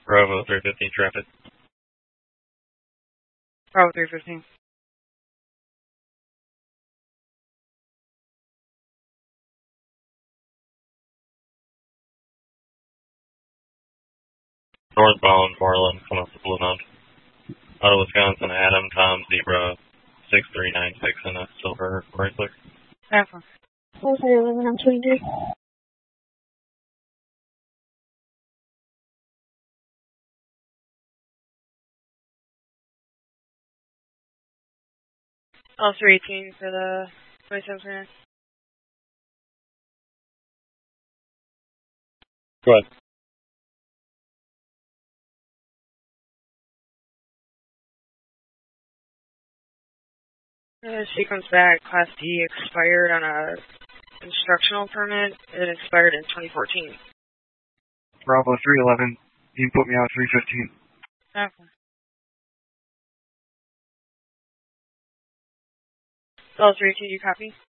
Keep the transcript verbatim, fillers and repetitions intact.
Bravo three fifteen traffic. Bravo three fifteen. Northbound Moreland, coming up to Blue Mound. Out of Wisconsin, Adam, Tom, Zebra, six three nine six in a silver Chrysler. Excellent. four three eleven on twenty-two. L three eighteen for the twenty-seven clearance. Go ahead. Uh, she comes back, Class D expired on a instructional permit. It expired in twenty fourteen. Bravo three eleven, you can put me out three fifteen. Okay. L three eighteen, you copy?